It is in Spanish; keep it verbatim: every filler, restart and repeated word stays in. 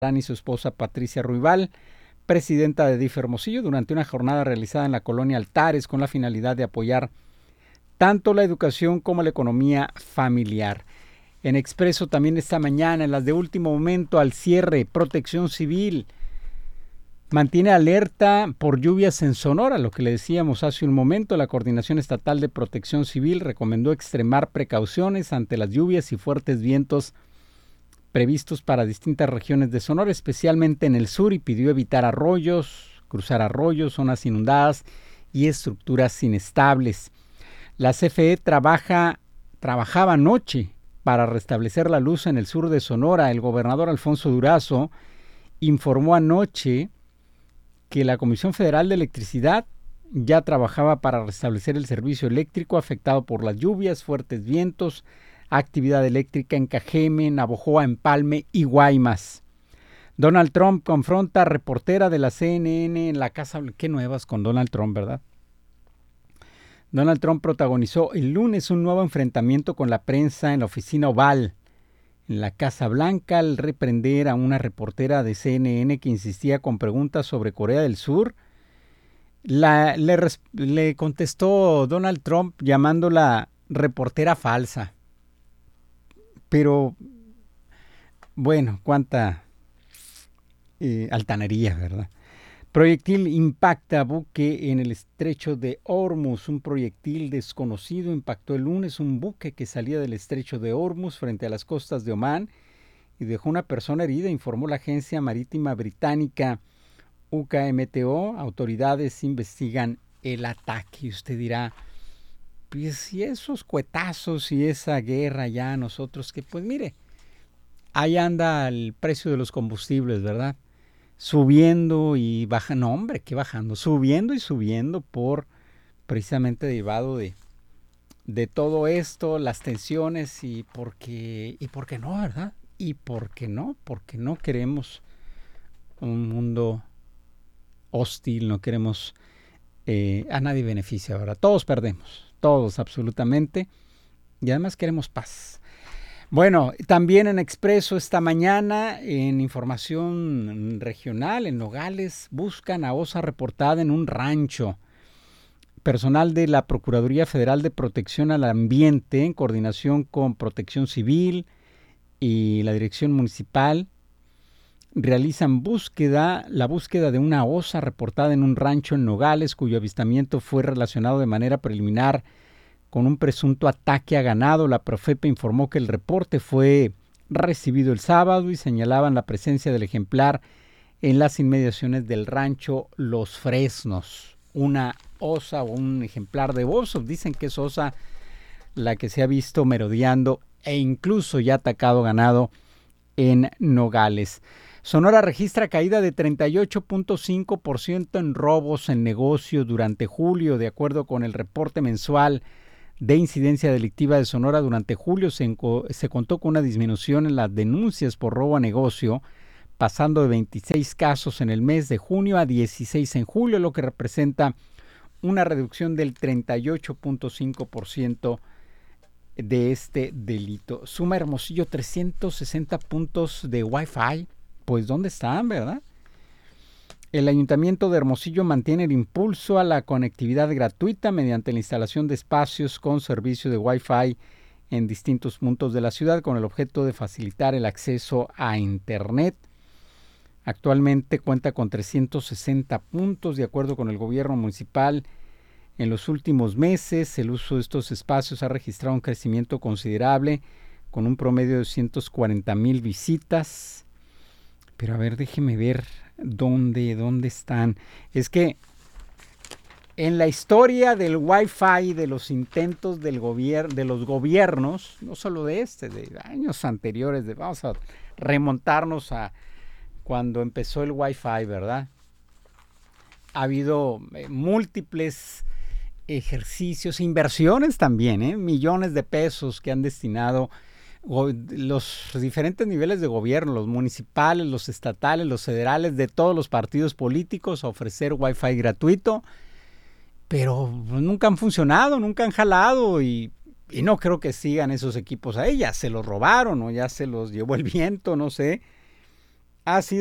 y su esposa Patricia Ruibal, presidenta de D I F Hermosillo, durante una jornada realizada en la colonia Altares con la finalidad de apoyar tanto la educación como la economía familiar. En Expreso también esta mañana, en las de último momento al cierre, Protección Civil mantiene alerta por lluvias en Sonora, lo que le decíamos hace un momento. La Coordinación Estatal de Protección Civil recomendó extremar precauciones ante las lluvias y fuertes vientos previstos para distintas regiones de Sonora, especialmente en el sur, y pidió evitar arroyos, cruzar arroyos, zonas inundadas y estructuras inestables. La C F E trabaja, trabajaba anoche para restablecer la luz en el sur de Sonora. El gobernador Alfonso Durazo informó anoche que la Comisión Federal de Electricidad ya trabajaba para restablecer el servicio eléctrico afectado por las lluvias, fuertes vientos, actividad eléctrica en Cajeme, Navojoa, Empalme y Guaymas. Donald Trump confronta a reportera de la C N N en la Casa Blanca. Qué nuevas con Donald Trump, ¿verdad? Donald Trump protagonizó el lunes un nuevo enfrentamiento con la prensa en la oficina Oval, en la Casa Blanca, al reprender a una reportera de C N N que insistía con preguntas sobre Corea del Sur. La, le, le contestó Donald Trump llamándola reportera falsa. Pero, bueno, cuánta eh, altanería, ¿verdad? Proyectil impacta buque en el estrecho de Hormuz. Un proyectil desconocido impactó el lunes un buque que salía del estrecho de Hormuz frente a las costas de Omán y dejó una persona herida, informó la agencia marítima británica U K M T O. Autoridades investigan el ataque. Y usted dirá, pues si esos cuetazos y esa guerra ya nosotros, que pues mire, ahí anda el precio de los combustibles, ¿verdad? Subiendo y bajando, no hombre, ¿qué bajando? Subiendo y subiendo por precisamente derivado de, de todo esto, las tensiones y porque, y por qué no, ¿verdad? Y por qué no, porque no queremos un mundo hostil, no queremos, eh, a nadie beneficia, ¿verdad? Todos perdemos. Todos, absolutamente. Y además queremos paz. Bueno, también en Expreso esta mañana, en información regional, en Nogales, buscan a osa reportada en un rancho. Personal de la Procuraduría Federal de Protección al Ambiente, en coordinación con Protección Civil y la Dirección Municipal, realizan búsqueda, la búsqueda de una osa reportada en un rancho en Nogales, cuyo avistamiento fue relacionado de manera preliminar con un presunto ataque a ganado. La Profepa informó que el reporte fue recibido el sábado y señalaban la presencia del ejemplar en las inmediaciones del rancho Los Fresnos. Una osa o un ejemplar de oso, dicen que es osa la que se ha visto merodeando e incluso ya atacado ganado en Nogales. Sonora registra caída de treinta y ocho punto cinco por ciento en robos en negocios durante julio. De acuerdo con el reporte mensual de incidencia delictiva de Sonora, durante julio se, enco- se contó con una disminución en las denuncias por robo a negocio, pasando de veintiséis casos en el mes de junio a dieciséis en julio, lo que representa una reducción del treinta y ocho punto cinco por ciento de este delito. Suma Hermosillo trescientos sesenta puntos de Wi-Fi. Pues ¿dónde están, verdad? El Ayuntamiento de Hermosillo mantiene el impulso a la conectividad gratuita mediante la instalación de espacios con servicio de Wi-Fi en distintos puntos de la ciudad con el objeto de facilitar el acceso a Internet. Actualmente cuenta con trescientos sesenta puntos, de acuerdo con el gobierno municipal. En los últimos meses, el uso de estos espacios ha registrado un crecimiento considerable, con un promedio de doscientas cuarenta mil visitas. Pero a ver, déjeme ver dónde, dónde están. Es que en la historia del Wi-Fi, de los intentos del gobierno, de los gobiernos, no solo de este, de años anteriores, de, vamos a remontarnos a cuando empezó el Wi-Fi, ¿verdad? Ha habido eh, múltiples ejercicios, inversiones también, ¿eh? millones de pesos que han destinado los diferentes niveles de gobierno, los municipales, los estatales, los federales, de todos los partidos políticos, a ofrecer Wi-Fi gratuito, pero nunca han funcionado, nunca han jalado y, y no creo que sigan esos equipos ahí. Ya se los robaron o ya se los llevó el viento, no sé. Ha sido